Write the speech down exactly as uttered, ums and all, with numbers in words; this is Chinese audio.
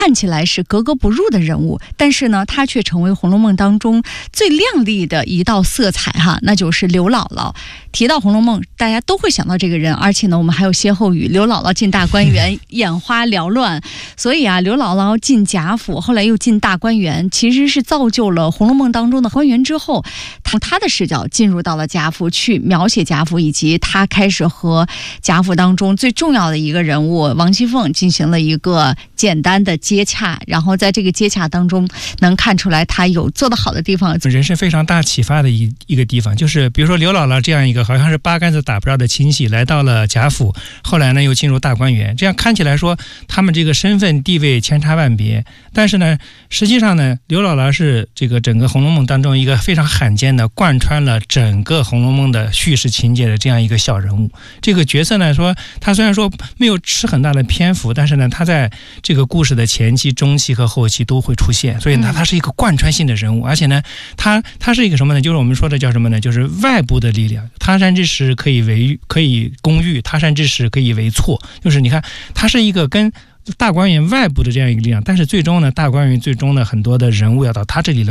看起来是格格不入的人物，但是呢，他却成为《红楼梦》当中最亮丽的一道色彩哈，那就是刘姥姥。提到《红楼梦》，大家都会想到这个人，而且呢，我们还有歇后语：刘姥姥进大观园，眼花缭乱。所以啊，刘姥姥进贾府，后来又进大观园，其实是造就了《红楼梦》当中的官员之后，从他的视角进入到了贾府，去描写贾府，以及他开始和贾府当中最重要的一个人物王熙凤进行了一个简单的接洽，然后在这个接洽当中能看出来他有做得好的地方。 人生非常大启发的一一个地方，就是比如说刘姥姥这样一个好像是八竿子打不着的亲戚来到了贾府，后来呢又进入大观园，这样看起来说他们这个身份地位千差万别，但是呢实际上呢刘姥姥是这个整个《红楼梦》当中一个非常罕见的贯穿了整个《红楼梦》的叙事情节的这样一个小人物。这个角色呢说他虽然说没有吃很大的篇幅，但是呢他在这个故事的前期中期和后期都会出现，所以呢他是一个贯穿性的人物，而且呢他他是一个什么呢，就是我们说的叫什么呢，就是外部的力量，他山之石可以为可以攻玉，他山之石可以为错，就是你看他是一个跟大观园外部的这样一个力量，但是最终呢大观园最终呢很多的人物要到他这里来